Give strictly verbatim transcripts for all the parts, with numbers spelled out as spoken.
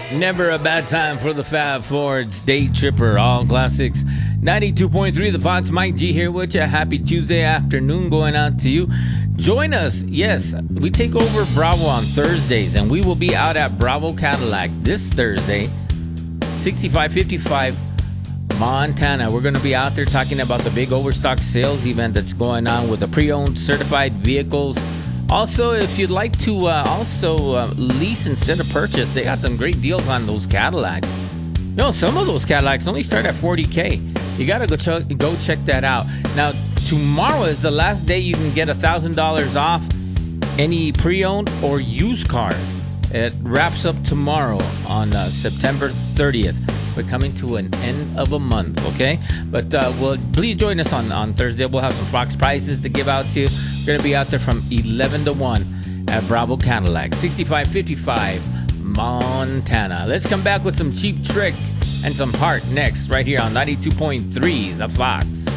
Never a bad time for the Fab Fords Day Tripper, all classics. ninety-two point three The Fox, Mike G here with you. Happy Tuesday afternoon going out to you. Join us. Yes, we take over Bravo on Thursdays, and we will be out at Bravo Cadillac this Thursday, sixty-five fifty-five Montana. We're going to be out there talking about the big overstock sales event that's going on with the pre-owned certified vehicles. Also, if you'd like to uh, also uh, lease instead of purchase, they got some great deals on those Cadillacs. You know, some of those Cadillacs only start at forty K. You got to go, ch- go check that out. Now, tomorrow is the last day you can get one thousand dollars off any pre-owned or used car. It wraps up tomorrow on uh, September thirtieth. We're coming to an end of a month, okay? But uh, well, please join us on, on Thursday. We'll have some Fox prizes to give out to you. We're going to be out there from eleven to one at Bravo Cadillac, sixty-five fifty-five Montana. Let's come back with some Cheap Trick and some Heart next, right here on ninety-two point three The Fox.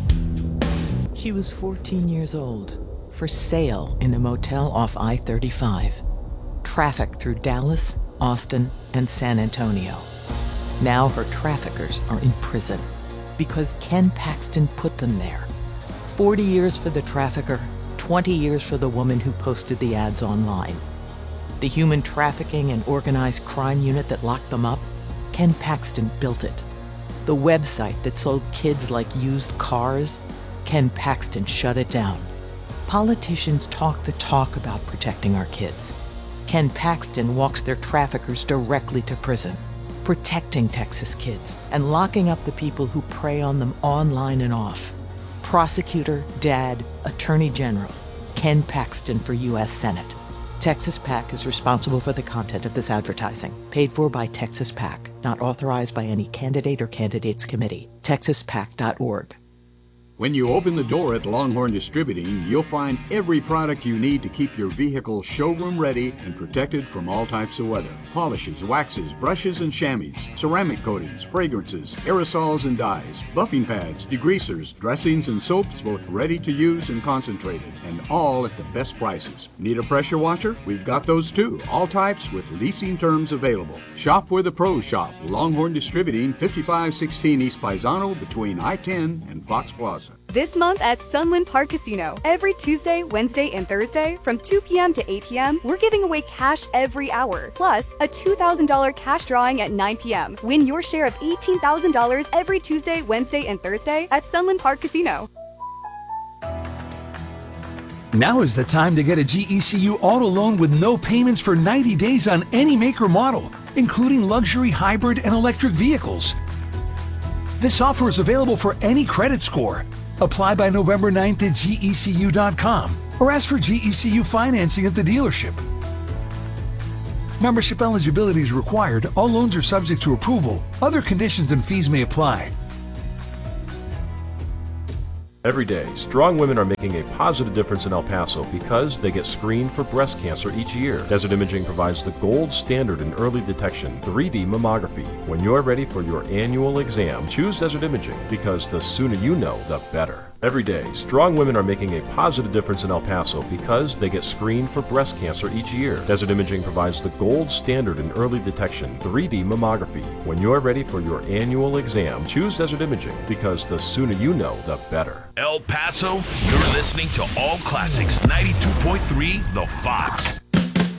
She was fourteen years old, for sale in a motel off I thirty-five. Traffic through Dallas, Austin, and San Antonio. Now her traffickers are in prison because Ken Paxton put them there. forty years for the trafficker, twenty years for the woman who posted the ads online. The human trafficking and organized crime unit that locked them up, Ken Paxton built it. The website that sold kids like used cars, Ken Paxton shut it down. Politicians talk the talk about protecting our kids. Ken Paxton walks their traffickers directly to prison, protecting Texas kids and locking up the people who prey on them online and off. Prosecutor, dad, attorney general, Ken Paxton for U S Senate. Texas PAC is responsible for the content of this advertising. Paid for by Texas PAC. Not authorized by any candidate or candidates committee. texas pac dot org. When you open the door at Longhorn Distributing, you'll find every product you need to keep your vehicle showroom ready and protected from all types of weather. Polishes, waxes, brushes and chamois, ceramic coatings, fragrances, aerosols and dyes, buffing pads, degreasers, dressings and soaps, both ready to use and concentrated, and all at the best prices. Need a pressure washer? We've got those too, all types with leasing terms available. Shop where the pros shop. Longhorn Distributing, fifty-five sixteen East Paisano between I ten and Fox Plaza. This month at Sunland Park Casino, every Tuesday, Wednesday, and Thursday from two p.m. to eight p.m., we're giving away cash every hour, plus a two thousand dollars cash drawing at nine p.m. Win your share of eighteen thousand dollars every Tuesday, Wednesday, and Thursday at Sunland Park Casino. Now is the time to get a G E C U auto loan with no payments for ninety days on any make or model, including luxury, hybrid, and electric vehicles. This offer is available for any credit score. Apply by November ninth at G E C U dot com or ask for G E C U financing at the dealership. Membership eligibility is required. All loans are subject to approval. Other conditions and fees may apply. Every day, strong women are making a positive difference in El Paso because they get screened for breast cancer each year. Desert Imaging provides the gold standard in early detection, three D mammography. When you're ready for your annual exam, choose Desert Imaging because the sooner you know, the better. Every day, strong women are making a positive difference in El Paso because they get screened for breast cancer each year. Desert Imaging provides the gold standard in early detection, three D mammography. When you're ready for your annual exam, choose Desert Imaging because the sooner you know, the better. El Paso, you're listening to All Classics ninety-two point three The Fox.